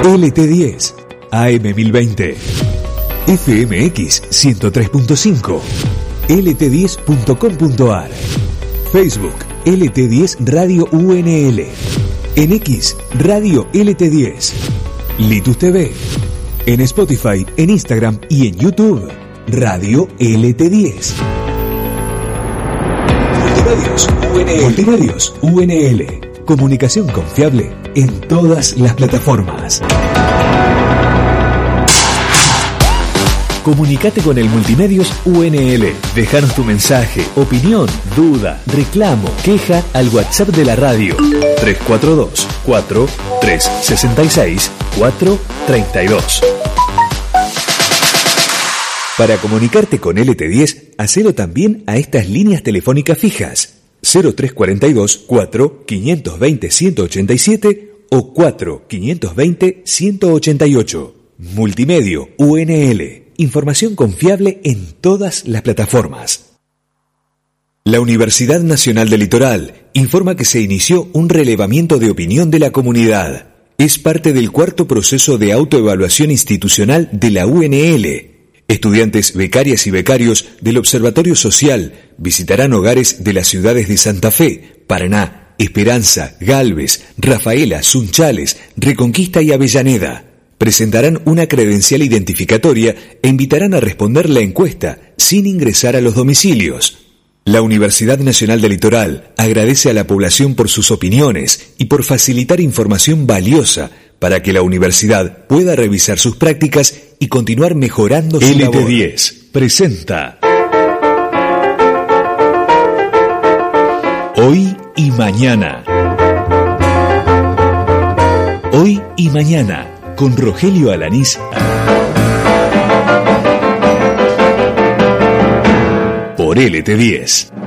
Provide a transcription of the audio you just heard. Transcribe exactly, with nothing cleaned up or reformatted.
L T diez, A M mil veinte, F M X ciento tres punto cinco, L T diez punto com punto a r, Facebook L T diez Radio U N L, en X Radio L T diez, Litus T V, en Spotify, en Instagram y en YouTube Radio L T diez. Multimedios U N L. Multimedios U N L. Comunicación confiable en todas las plataformas. Comunicate con el Multimedios U N L. Dejanos tu mensaje, opinión, duda, reclamo, queja al WhatsApp de la radio tres cuatro dos, cuatro, tres seis seis, cuatro tres dos. Para comunicarte con L T diez, hacelo también a estas líneas telefónicas fijas: cero tres cuatro dos, cuatro, cinco dos cero, uno ocho siete o cuatro, cinco dos cero, uno ocho ocho. Multimedio U N L. Información confiable en todas las plataformas. La Universidad Nacional del Litoral informa que se inició un relevamiento de opinión de la comunidad. Es parte del cuarto proceso de autoevaluación institucional de la U N L. Estudiantes, becarias y becarios del Observatorio Social visitarán hogares de las ciudades de Santa Fe, Paraná, Esperanza, Galvez, Rafaela, Sunchales, Reconquista y Avellaneda. Presentarán una credencial identificatoria e invitarán a responder la encuesta sin ingresar a los domicilios. La Universidad Nacional del Litoral agradece a la población por sus opiniones y por facilitar información valiosa para que la universidad pueda revisar sus prácticas y continuar mejorando su labor. L T diez presenta Hoy y Mañana. Hoy y Mañana, con Rogelio Alanís. Por L T diez.